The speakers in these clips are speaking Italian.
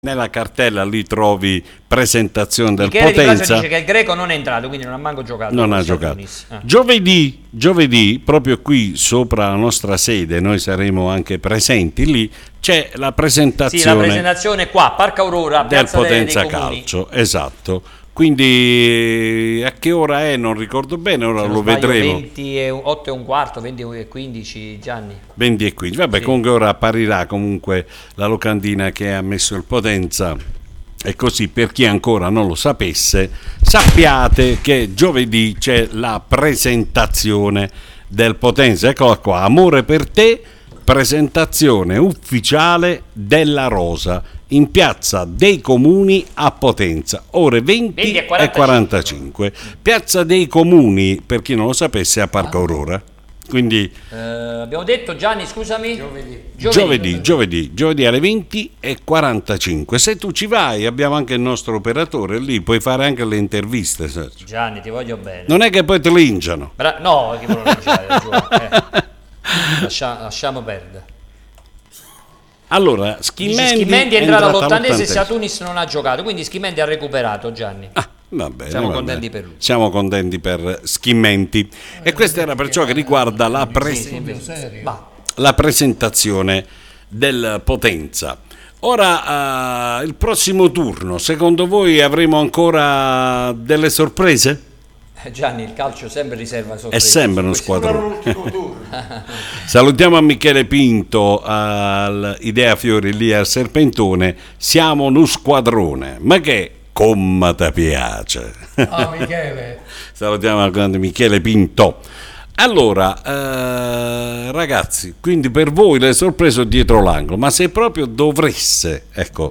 Nella cartella lì trovi presentazione del Michele Di Blasio Potenza. dice che il Greco non è entrato, quindi non ha manco giocato. Non ha giocato. Giovedì, proprio qui sopra la nostra sede, noi saremo anche presenti lì, c'è la presentazione, Sì, la presentazione qua, Parco Aurora, del Piazza Potenza dei Comuni. Calcio, esatto. Quindi a che ora è? Non ricordo bene, ora Se non lo sbaglio, vedremo. 28 e un quarto, 20 e 15, Gianni. 20 e 15. Vabbè, Sì. comunque ora apparirà comunque la locandina che ha messo il Potenza. E così, per chi ancora non lo sapesse, sappiate che giovedì c'è la presentazione del Potenza. Eccola qua, Amore per te, presentazione ufficiale della Rosa in Piazza dei Comuni a Potenza, ore 20 e 45. Piazza dei Comuni, per chi non lo sapesse, a Parco Aurora. Quindi Abbiamo detto, Gianni, scusami? giovedì alle 20 e 45. Se tu ci vai, abbiamo anche il nostro operatore lì, puoi fare anche le interviste, Sergio. Gianni, ti voglio bene. Non è che poi te linciano. No, che non lasciamo perdere. Allora, Schimendi è entrato all'80esimo e Satunis non ha giocato, quindi Schimendi ha recuperato, Gianni. Va bene, Siamo contenti per lui. Siamo contenti per Schimmenti. E questo era per ciò che riguarda la presentazione del Potenza. Ora, il prossimo turno, secondo voi avremo ancora delle sorprese? Gianni, il calcio sempre riserva sorprese. È sempre uno squadrone. Salutiamo a Michele Pinto, all'Idea Fiori lì al Serpentone. Siamo uno squadrone, ma che come ti piace. Michele. Salutiamo al grande Michele Pinto. Allora, ragazzi, quindi per voi le sorprese dietro l'angolo, ma se proprio dovreste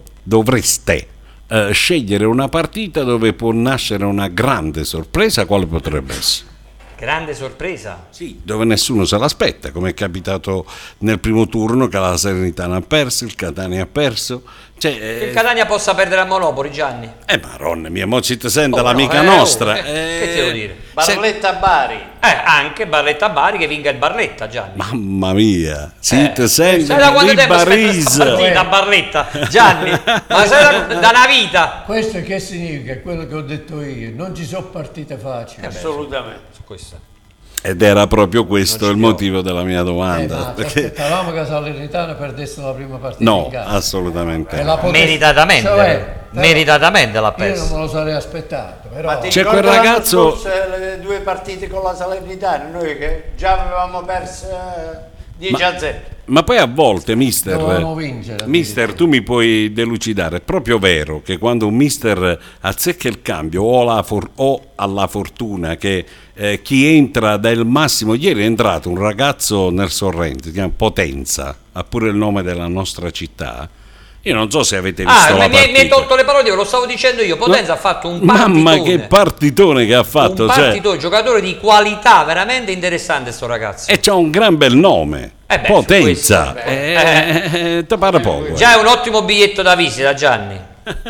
scegliere una partita dove può nascere una grande sorpresa, quale potrebbe essere? Grande sorpresa? Sì, dove nessuno se l'aspetta, come è capitato nel primo turno che la Salernitana ha perso, il Catania ha perso. Che il Catania possa perdere a Monopoli, Gianni. Maronna mia, mo ci ti sente l'amica nostra. Che ti devo dire? Barletta Bari. Anche Barletta Bari, che vinca il Barletta, Gianni. Mamma mia, si ti sente Sai da quanto di tempo aspetta Barisa. questa partita a Barletta, Gianni? Ma sai da una vita? Questo che significa? È quello che ho detto io. Non ci sono partite facili. Assolutamente. Questa. Ed era proprio questo il motivo della mia domanda. Ma perché... aspettavamo che la Salernitana perdesse la prima partita No, in casa. assolutamente. Meritatamente. Meritatamente l'ha Io persa. non me lo sarei aspettato. Però C'è quel ragazzo... le due partite con la Salernitana, noi che già avevamo perso 10-0. Ma poi a volte, dovevamo vincere. mister, tu mi puoi delucidare, è proprio vero che quando un mister azzecca il cambio o alla fortuna che chi entra dà il massimo, ieri è entrato un ragazzo nel Sorrento, si chiama Potenza, ha pure il nome della nostra città. Io non so se avete visto la partita. Mi hai tolto le parole, ve lo stavo dicendo io. Potenza ha fatto un partitone. Mamma che partitone che ha fatto! Un partitone, giocatore di qualità, veramente interessante sto ragazzo. E c'ha un gran bel nome. Potenza. Te pare poco. Già è un ottimo biglietto da visita, Gianni.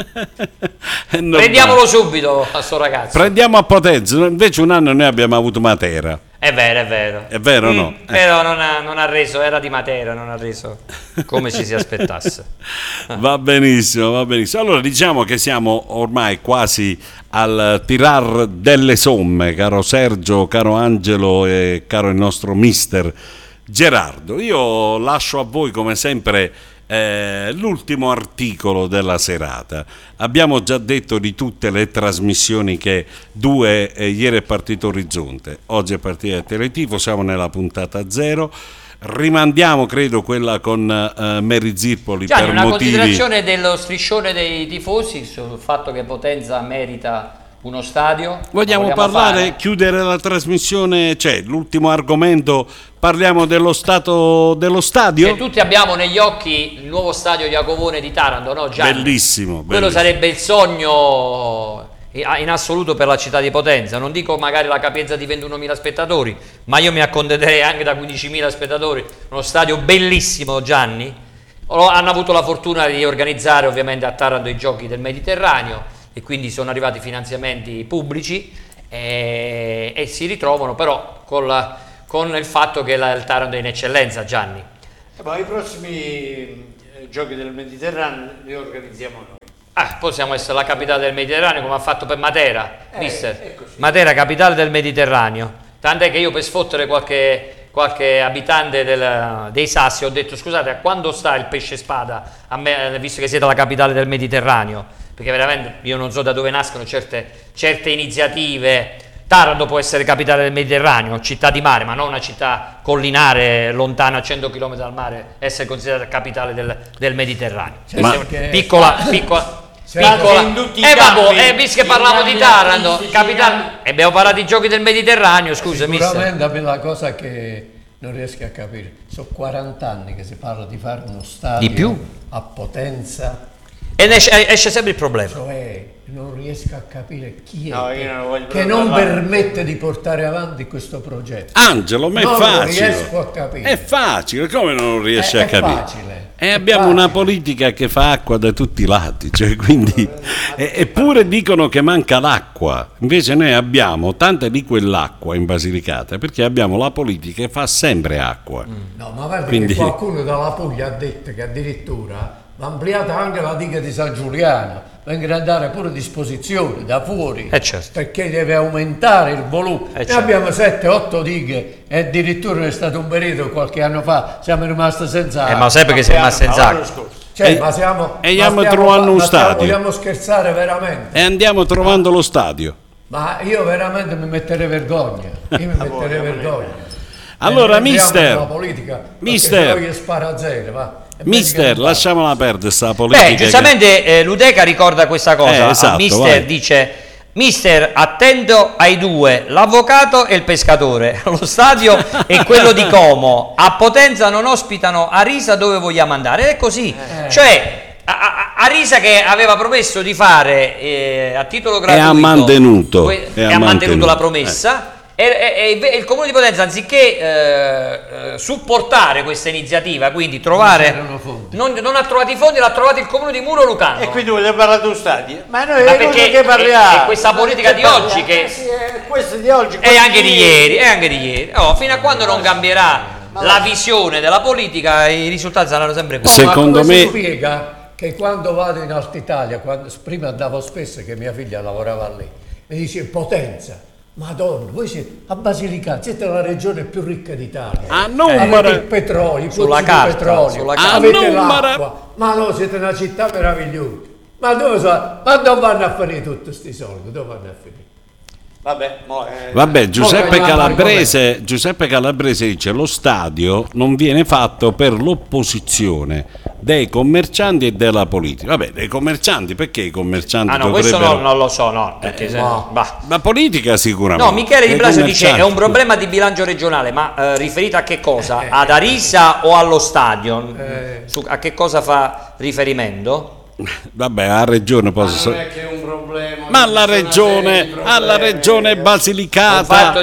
Prendiamolo subito a sto ragazzo. Prendiamo a Potenza, invece un anno noi abbiamo avuto Matera. È vero, è vero. È vero o no? Però non ha reso, era di Matera, non ha reso come ci si aspettasse. Va benissimo, va benissimo. Allora diciamo che siamo ormai quasi al tirar delle somme, caro Sergio, caro Angelo e caro il nostro mister Gerardo. Io lascio a voi come sempre l'ultimo articolo della serata. Abbiamo già detto di tutte le trasmissioni che ieri è partito Orizzonte, oggi è partita Teletifo, siamo nella puntata 0. Rimandiamo credo quella con Mary Zirpoli Gianni, per una motivi... considerazione dello striscione dei tifosi sul fatto che Potenza merita uno stadio. Vogliamo parlare, chiudere la trasmissione, l'ultimo argomento, parliamo dello stato dello stadio? Che tutti abbiamo negli occhi il nuovo stadio Iacovone di Taranto, no Gianni? Bellissimo. Quello sarebbe il sogno in assoluto per la città di Potenza. Non dico magari la capienza di 21.000 spettatori, ma io mi accontenterei anche da 15.000 spettatori. Uno stadio bellissimo, Gianni. Hanno avuto la fortuna di organizzare ovviamente a Taranto i giochi del Mediterraneo e quindi sono arrivati finanziamenti pubblici e si ritrovano però con il fatto che il Taranto è in eccellenza, Gianni. Ma i prossimi giochi del Mediterraneo li organizziamo noi. Possiamo essere la capitale del Mediterraneo come ha fatto per Matera, mister. È così. Matera, capitale del Mediterraneo. Tant'è che io per sfottere qualche abitante dei Sassi ho detto: scusate, a quando sta il pesce spada, visto che siete la capitale del Mediterraneo? Perché veramente io non so da dove nascono certe iniziative. Taranto può essere capitale del Mediterraneo, città di mare, ma non una città collinare lontana a 100 km dal mare, essere considerata capitale del Mediterraneo. Piccola. in tutti i campi, Visto che parliamo di Taranto, capitale, e abbiamo parlato di giochi del Mediterraneo, scusa, Sicuramente a me la cosa che non riesco a capire, sono 40 anni che si parla di fare uno stadio Di più? a Potenza, E esce sempre il problema. cioè non riesco a capire chi è No, io non voglio che proprio non parlare. permette di portare avanti questo progetto. Angelo, ma è Non lo facile. riesco a capire. È facile, come non riesci a È capire? facile. E È abbiamo facile. una politica che fa acqua da tutti i lati, cioè, quindi, eppure dicono che manca l'acqua, invece noi abbiamo tanta di quell'acqua in Basilicata perché abbiamo la politica che fa sempre acqua. No, ma guarda Quindi- che qualcuno dalla Puglia ha detto che addirittura va ampliata anche la diga di San Giuliano, vengono a dare pure disposizione da fuori, Certo. perché deve aumentare il volume. Noi Certo. abbiamo 7-8 dighe e addirittura è stato un periodo qualche anno fa, siamo rimasti senza acqua. Ma sai perché sei rimasto senza L'anno acqua? scorso. Cioè, E- ma siamo, e ma andiamo stiamo trovando fa- un ma stiamo- stadio. Vogliamo scherzare veramente? E andiamo trovando lo stadio. Ma io veramente mi metterei vergogna. Io mi metterei vergogna. Allora, Entriamo mister, nella politica, mister, perché se no gli spara a zero, va. E mister, vedi che non lasciamola perdere sta politica. Beh, giustamente Ludeca ricorda questa cosa. Esatto, Al mister vai. dice: mister, attento ai due, l'avvocato e il pescatore. Lo stadio è quello di Como. A Potenza non ospitano Arisa, dove vogliamo andare? Ed è così. Cioè, Arisa che aveva promesso di fare a titolo gratuito ha mantenuto, e ha mantenuto la promessa. E il Comune di Potenza, anziché supportare questa iniziativa, quindi trovare, c'erano fondi. non ha trovato i fondi, l'ha trovato il Comune di Muro Lucano. E quindi voglio parlare di un stadio? Ma noi Ma è perché cosa che parliamo? è questa politica di parliamo? oggi che- Sì, è questa di oggi. E anche di ieri, e anche di ieri. Oh, fino a quando non cambierà la visione della politica, i risultati saranno sempre quelli. Se- Secondo ma come me- si spiega che quando vado in Alta Italia, prima andavo spesso che mia figlia lavorava lì, mi dice Potenza, Madonna, voi siete a Basilicata, siete la regione più ricca d'Italia. Ah, non avete mara- il petrolio, i Sulla pozzi di carta, petrolio, sulla carta. avete Ah, non mara- l'acqua, ma no, siete una città meravigliosa. Ma dove vanno a finire tutti questi soldi? Dove vanno a finire? Vabbè, Vabbè, Giuseppe Poi Calabrese dice: lo stadio non viene fatto per l'opposizione dei commercianti e della politica. Vabbè, dei commercianti, perché i commercianti Ah no, questo dovrebbero... non lo so, no, perché se no, bah. La politica sicuramente. No, Michele Di Dei Blasio dice è un commercianti. problema di bilancio regionale, ma riferito a che cosa? Ad Arisa o allo stadio? A che cosa fa riferimento? Vabbè, a regione posso... non è che è un problema. Ma alla ci sono una serie di alla problemi. regione Ho fatto Basilicata...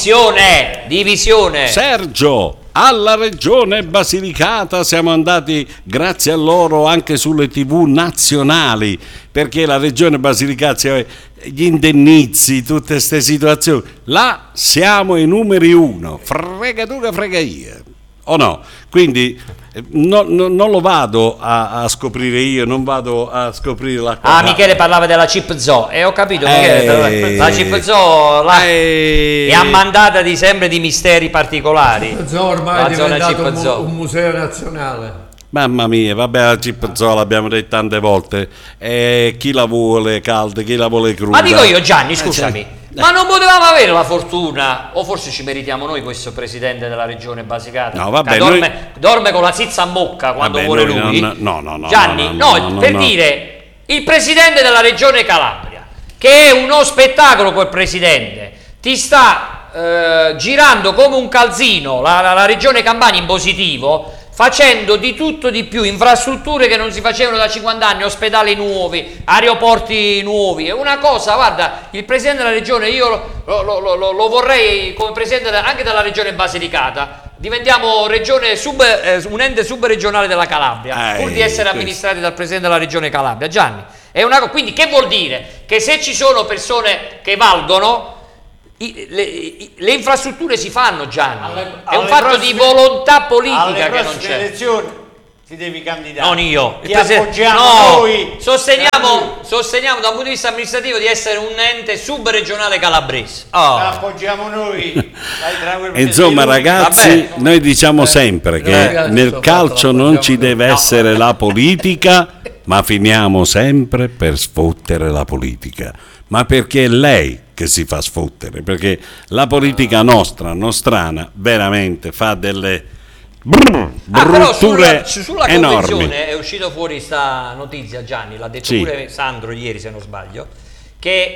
divisione. Sergio, alla regione Basilicata siamo andati grazie a loro anche sulle TV nazionali, perché la regione Basilicata, gli indennizi, tutte queste situazioni, là siamo i numeri uno, frega tu che frega io, o no? Quindi non lo vado a scoprire io, non vado a scoprire la cosa. Ah, Michele parlava della Chip Zoo e ho capito, Michele, la Chip Zoo là è ammandata di sempre di misteri particolari. Ormai La è zona diventato Chip Zoo. un museo nazionale. Mamma mia, vabbè, la Chip Zoo l'abbiamo detto tante volte, chi la vuole calda, chi la vuole cruda. Ma dico io, Gianni, scusami, ma non potevamo avere la fortuna, o forse ci meritiamo noi questo presidente della regione Basilicata? No, vabbè, che dorme con la zizza a bocca quando Vabbè, vuole noi lui. no, Gianni, no, per no. dire, il presidente della regione Calabria, che è uno spettacolo quel presidente, ti sta girando come un calzino la regione Campania in positivo, facendo di tutto di più, infrastrutture che non si facevano da 50 anni, ospedali nuovi, aeroporti nuovi. È una cosa, guarda, il presidente della regione, io lo vorrei come presidente anche della regione Basilicata. Diventiamo regione un ente subregionale della Calabria, pur di essere amministrati dal presidente della regione Calabria. Gianni, quindi che vuol dire? Che se ci sono persone che valgono, le infrastrutture si fanno, Gianni. È un fatto di volontà politica che non c'è. Elezioni ti devi candidare. Non io, Ti appoggiamo noi. Sosteniamo da un punto di vista amministrativo di essere un ente subregionale calabrese. Ti appoggiamo noi. Dai, tranquillo, Insomma, ragazzi, Vabbè. noi diciamo sempre che nel calcio non ci deve essere la politica, ma finiamo sempre per sfottere la politica. Ma perché è lei che si fa sfottere? Perché la politica nostra, nostrana, veramente fa delle Però brutture sulla enormi. convenzione è uscito fuori sta notizia, Gianni, l'ha detto Sì. pure Sandro ieri se non sbaglio, che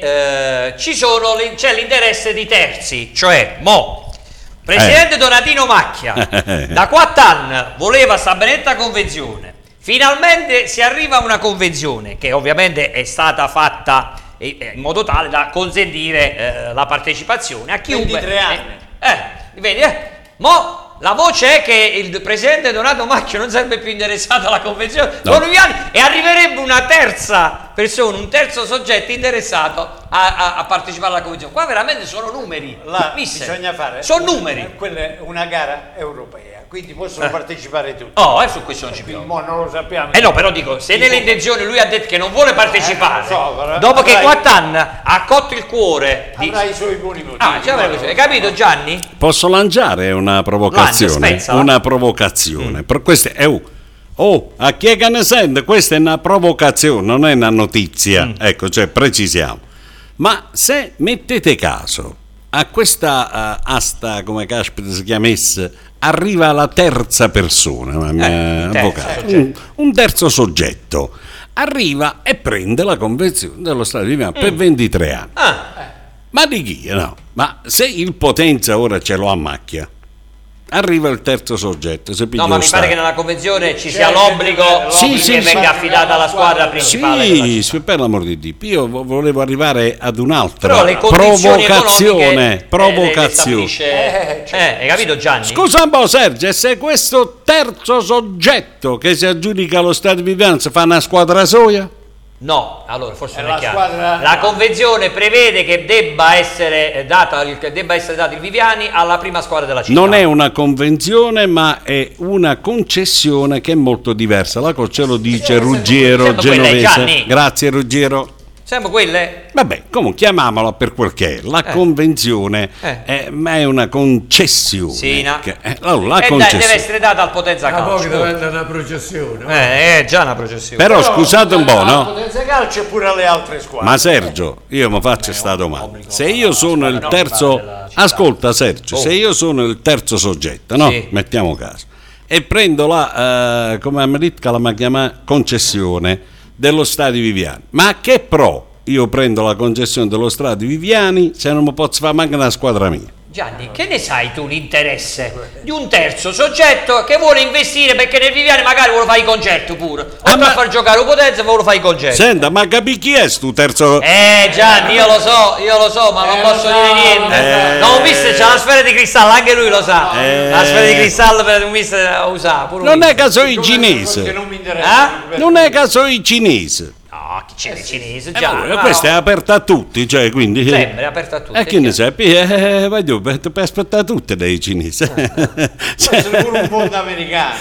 c'è l'interesse di terzi, cioè Presidente Donatino Macchia da 4 anni voleva sta benetta convenzione, finalmente si arriva a una convenzione che ovviamente è stata fatta in modo tale da consentire la partecipazione a chiunque. 23 anni. Vedi, mo la voce è che il presidente Donato Macchio non sarebbe più interessato alla convenzione con Viviani e arriverebbe una terza persona, un terzo soggetto interessato a partecipare alla convenzione. Qua veramente sono numeri. Là mister. bisogna fare. Sono numeri. Quella è una gara europea, quindi possono partecipare tutti. Su questo non ci piove. Mo non lo sappiamo. No, però dico, se nelle intenzioni lui ha detto che non vuole partecipare, però dopo che avrai- 4 anni ha cotto il cuore di... Avrà i suoi buoni motivi. Hai capito Gianni? Posso lanciare una provocazione? Spezza. Una provocazione. Per queste a chi è che ne sente? Questa è una provocazione, non è una notizia. Ecco, cioè precisiamo. Ma se mettete caso a questa asta, come caspita si chiamesse, arriva la terza persona, avvocato, un terzo soggetto, arriva e prende la convenzione dello Stato di Viviani per 23 anni. Ma di chi? No. Ma se il Potenza ora ce l'ho a macchia, arriva il terzo soggetto. Se No, ma mi pare che nella convenzione ci sia l'obbligo che venga affidata alla squadra principale. Sì, per l'amor di Dio. Io volevo arrivare ad un'altra Però le condizioni provocazione. Hai capito Gianni? Scusa un po' Sergio, e se questo terzo soggetto che si aggiudica allo Stato di Viviani fa una squadra soia? No, allora forse non la è chiaro. squadra- La convenzione prevede che debba essere dato il Viviani alla prima squadra della città. Non è una convenzione, ma è una concessione che è molto diversa. La ce lo dice Ruggiero Siamo quelle, Genovese. Gianni. Grazie Ruggiero. Siamo quelle? Vabbè, comunque chiamiamola per quel che è. La convenzione è una concessione. Sì, no. La Deve concessione. essere data al Potenza Tra poco Calcio. diventa una processione. È già una processione. Però scusate un po', La no? Potenza Calcio e pure alle altre squadre. Ma Sergio, io mi faccio sta domanda. Se io sono il terzo... Ascolta Sergio, se io sono il terzo soggetto, no? Sì. Mettiamo caso. E prendo la, come mi dica la chiama, concessione dello Stadio Viviani. Ma a che pro io prendo la concessione dello Stadio Viviani se non mi posso fare manco una squadra mia? Gianni, che ne sai tu l'interesse di un terzo soggetto che vuole investire perché nel Viviani magari vuole fare i concerti pure? Oltre ma- a far giocare un Potenza vuole fare i concerti. Senta, ma capì chi è sto terzo? Gianni, io lo so, ma non posso dire niente. No, mister c'ha la sfera di cristallo, anche lui lo sa. La sfera di cristallo per un mister la usa, pure un Non è mister. caso i Che cinese. non mi interessa. Non è caso i cinese. No, chi c'è il cinese, Gianni? Questa è aperta a tutti, cioè quindi... Sempre è aperta a tutti. E che ne sappi? Vai per aspettare tutte dai cinesi. Può essere pure un fondo americano.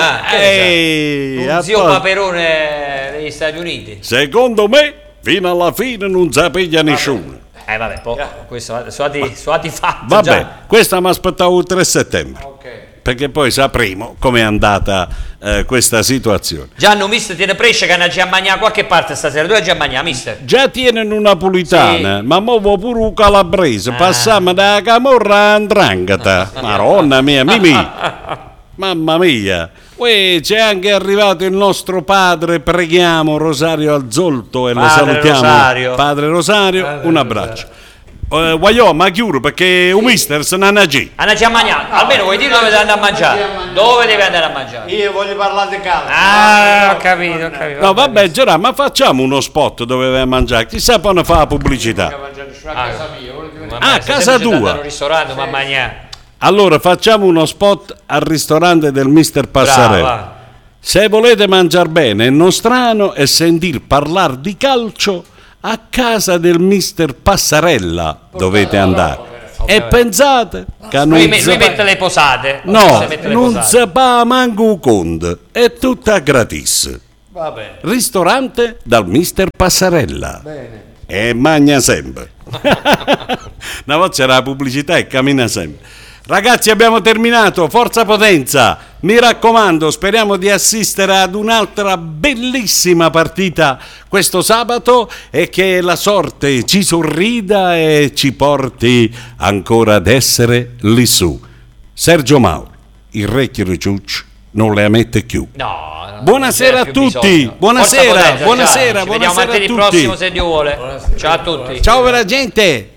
Un zio Paperone degli Stati Uniti. Secondo me, fino alla fine non sapiglia nessuno. Vabbè, questo suati fatti. Vabbè, Gianni. questa mi aspettavo il 3 settembre. Ok. Perché poi sapremo com'è andata questa situazione. Gianni, un mister tiene presce che andiamo a mangiare a qualche parte stasera. Dove andiamo a mangiare, mister? Già tiene una napolitana, Sì. ma muovo pure un calabrese. Passiamo da Camorra a 'Ndrangheta. Maronna mia, Mimì. Mamma mia. Uè, c'è anche arrivato il nostro padre, preghiamo Rosario Azzolto e lo Padre salutiamo. Rosario. Padre Rosario, un abbraccio. Voglio, ma chiuro perché un mister se ne ha già. Andiamo a mangiare. Almeno vuoi dire dove devi andare a mangiare? Dove devi andare a mangiare? Io voglio parlare di calcio. Ho capito. No, vabbè, Gerard, ma facciamo uno spot dove vai a mangiare. Chissà poi ne fa la pubblicità. A casa mia. Ah, Se casa sempre c'è da tua. andare a un ristorante, ma a mangiare. Allora, facciamo uno spot al ristorante del mister Passarella. Brava. Se volete mangiare bene e non strano e sentir parlare di calcio, a casa del mister Passarella dovete andare. E pensate che non Lui si mette le posate. no, mette le non posate. si paga manco un conto, è tutta gratis. Va bene. Ristorante dal mister Passarella. Bene. E magna sempre. Una volta c'era la pubblicità e cammina sempre. Ragazzi, abbiamo terminato. Forza Potenza. Mi raccomando, speriamo di assistere ad un'altra bellissima partita questo sabato e che la sorte ci sorrida e ci porti ancora ad essere lì su. Sergio Mauro, il re Chiriciucci, non le ammette più. No. Buonasera a tutti. Buonasera, buonasera, Ci vediamo buonasera a martedì tutti. prossimo se Dio vuole. Ciao a tutti. Ciao vera gente.